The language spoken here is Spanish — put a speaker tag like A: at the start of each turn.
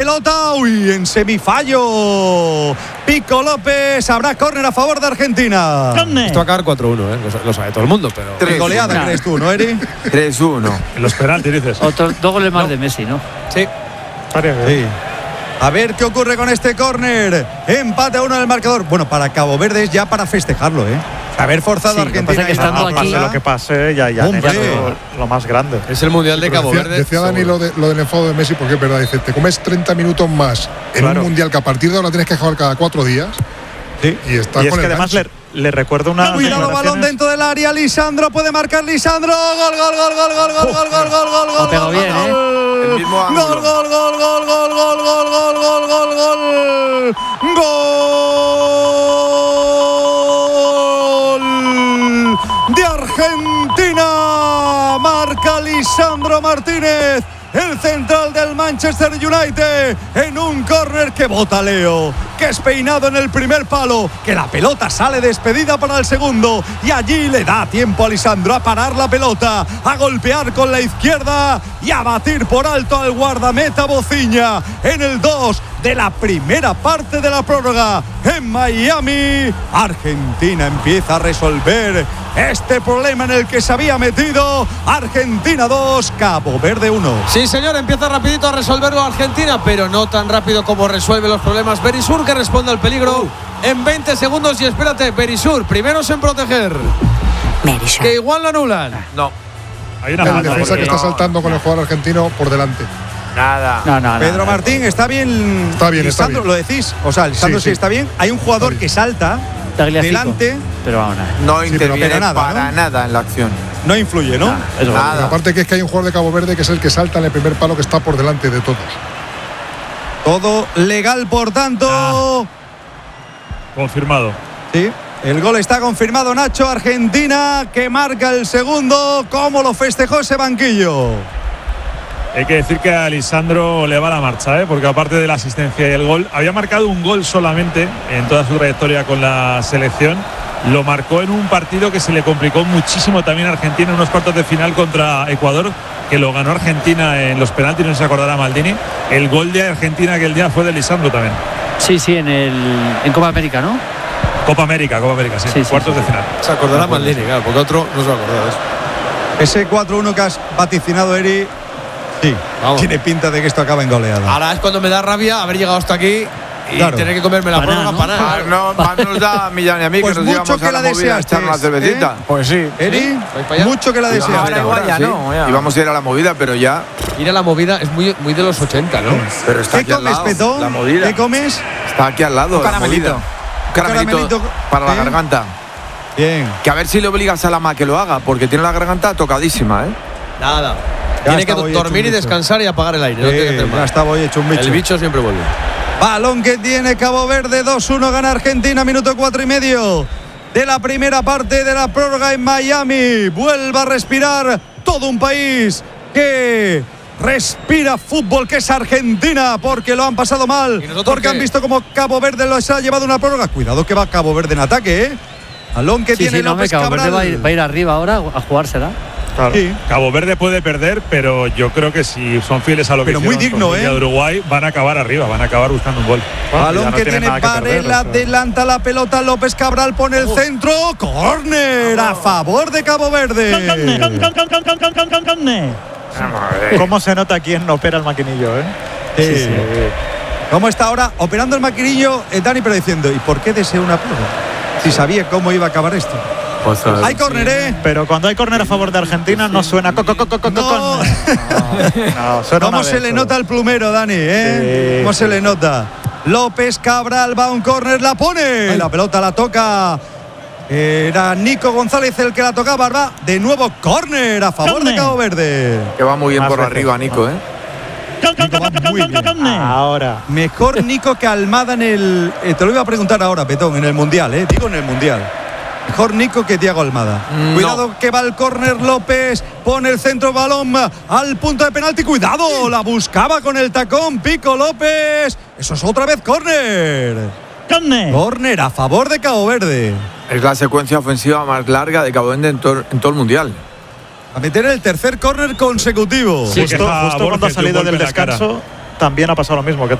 A: pelota. Uy, en semifallo. Pico López. Habrá córner a favor de Argentina.
B: Esto va a acabar 4-1, lo sabe todo el mundo, pero.
A: ¿Qué goleada crees tú, no, Eri?
C: 3-1.
D: En los penaltis dices.
E: Otros 2 goles más de Messi, ¿no?
B: Sí.
A: Sí. A ver qué ocurre con este córner. Empate a 1 en el marcador. Bueno, para Cabo Verde es ya para festejarlo, ¿eh? Haber forzado a Argentina.
E: Que estando aquí,
D: Pase lo que pase, ya lo más grande.
B: Es el Mundial de Cabo Verde.
F: Decía Dani lo del enfado de Messi, porque es verdad. Dice, te comes 30 minutos más en un Mundial que a partir de ahora tienes que jugar cada 4 días.
A: Sí.
F: Y está
D: Y
F: con
D: es que
F: el
D: además
F: gancho.
D: le recuerdo una.
A: Cuidado, balón dentro del área. Lisandro puede marcar. Lisandro. Gol, gol, gol, gol, gol, gol, gol, gol, gol, gol,
E: Lo pegó bien, ¿eh?
C: El mismo ángulo.
A: Gol, gol, gol, gol, gol, gol, gol, gol, gol, gol, gol. Gol de Argentina. Marca Lisandro Martínez, el central del Manchester United, en un córner que bota Leo, que es peinado en el primer palo, que la pelota sale despedida para el segundo, y allí le da tiempo a Lisandro a parar la pelota, a golpear con la izquierda y a batir por alto al guardameta Bociña en el 2 de la primera parte de la prórroga. En Miami, Argentina empieza a resolver este problema en el que se había metido. Argentina 2, Cabo Verde 1.
B: Sí, señor, empieza rapidito a resolverlo Argentina, pero no tan rápido como resuelve los problemas Berisur, que responde al peligro en 20 segundos. Y espérate, Berisur, primeros en proteger.
G: Berisur.
B: Que igual lo anulan.
C: No.
D: Hay una
F: El
D: falta,
F: defensa que
D: porque
F: está saltando con el jugador argentino por delante.
C: Nada.
E: No.
A: Pedro Martín, ¿está bien?
F: Está bien, está
A: Lisandro,
F: bien.
A: ¿lo decís? O sea, Lisandro sí está bien. Hay un jugador que salta delante,
E: pero vamos,
C: No
F: Sí,
C: interviene
A: pero nada,
C: para
A: ¿no?
C: nada en la acción.
A: no influye, ¿no?
E: es
F: Pero
C: Nada.
F: aparte que es que hay un jugador de Cabo Verde que es el que salta en el primer palo, que está por delante de todos.
A: Todo legal, por tanto.
D: confirmado.
A: Sí, el gol está confirmado, Nacho. Argentina que marca el segundo. ¿Cómo lo festejó ese banquillo?
D: Hay que decir que a Lisandro le va la marcha, porque aparte de la asistencia y el gol, había marcado un gol solamente en toda su trayectoria con la selección. Lo marcó en un partido que se le complicó muchísimo también a Argentina en unos cuartos de final contra Ecuador, que lo ganó Argentina en los penaltis, no se acordará Maldini. El gol de Argentina aquel día fue de Lisandro también.
E: Sí, en Copa América, ¿no?
D: Copa América, sí,
E: Sí,
D: cuartos
E: sí.
D: de final.
B: Se acordará Maldini, claro, porque otro no se va a acordar de eso.
A: Ese 4-1 que has vaticinado, Eri, sí,
B: Vamos.
A: tiene pinta de que esto acaba en goleada.
B: Ahora es cuando me da rabia haber llegado hasta aquí y
A: Claro.
B: tener que comerme la
E: Para
B: prórroga
E: nada, ¿no?
B: para nada.
C: No, más nos da a Millán y a mí
A: Pues
C: que nos
A: mucho
C: íbamos
A: que
C: a
A: la
C: la movida a echar una
A: deseaste,
C: cervecita.
D: Pues sí.
A: Eri,
B: ¿Vais para allá?
A: mucho que la deseaste.
C: Ahora igual ya no. Íbamos a ir a la movida, pero ya.
B: Ir a la movida es muy de los 80, ¿no?
C: Pero está
A: ¿Qué
C: aquí al
A: comes,
C: lado.
A: Petón?
C: La movida.
A: ¿Qué comes?
C: Está aquí al lado.
G: Un
C: la
G: caramelito.
C: movida. Un caramelito para la
A: ¿eh?
C: garganta.
A: Bien.
C: Que a ver si le obligas a Lama que lo haga, porque tiene la garganta tocadísima, ¿eh?
B: Nada.
A: Ya
B: Tiene que
A: estaba hoy hecho
B: dormir
A: un
B: y
A: bicho.
B: descansar y apagar el aire. No tiene que hacer
A: Ya
B: más.
A: estaba hoy hecho un bicho.
B: El bicho siempre vuelve.
A: Balón que tiene Cabo Verde, 2-1 gana Argentina, minuto 4 y medio de la primera parte de la prórroga en Miami. Vuelva a respirar todo un país que respira fútbol, que es Argentina, porque lo han pasado mal,
B: ¿Y nosotros
A: porque
B: qué?
A: han visto como Cabo Verde los ha llevado una prórroga. Cuidado que va Cabo Verde en ataque, ¿eh? Balón que tiene López
E: Cabo Verde
A: Cabral.
E: va a ir arriba ahora a jugársela.
D: Claro.
A: Sí.
D: Cabo Verde puede perder, pero yo creo que si son fieles a lo que
A: Pero muy
D: hicieron
A: digno,
D: contra de Uruguay, van a acabar arriba, van a acabar buscando un gol.
A: Balón
D: Ya no
A: que
D: tienen
A: tiene
D: nada que perder,
A: Varela,
D: o sea.
A: adelanta la pelota, López Cabral pone el centro, córner a favor de Cabo Verde.
H: ¿Cómo se nota quién opera el maquinillo,
A: Sí. ¿Cómo está ahora operando el maquinillo Dani, pero diciendo, ¿y por qué desea una prórroga? Si sabía cómo iba a acabar esto. Hay córner, ¿eh?
H: Pero cuando hay córner a favor de Argentina no suena
A: No.
H: no, suena
A: ¿Cómo
H: una
A: se
H: vez
A: le
H: solo.
A: nota el plumero, Dani?
H: Sí,
A: ¿Cómo se
H: sí.
A: le nota? López Cabral va a un córner, la pone. La pelota la toca. Era Nico González el que la tocaba. Va de nuevo córner a favor de Cabo Verde.
C: Que va muy bien
H: Más
C: por
H: veces.
C: arriba, Nico, ¿eh?
A: Nico va muy bien.
H: Ahora.
A: Mejor Nico que Almada en el. Te lo iba a preguntar ahora, Petón, en el Mundial, digo en el Mundial. Mejor Nico que Thiago Almada.
C: No.
A: Cuidado que va el córner López. Pone el centro balón al punto de penalti. Cuidado, la buscaba con el tacón Pico López. Eso es otra vez córner. Córner a favor de Cabo Verde.
C: Es la secuencia ofensiva más larga de Cabo Verde en todo el Mundial.
A: A meter el tercer córner consecutivo.
D: Sí.
H: Justo
D: queja
H: cuando ha
D: Borges de un
H: salido
D: golpe
H: del
D: en la cara.
H: descanso también ha pasado lo mismo, que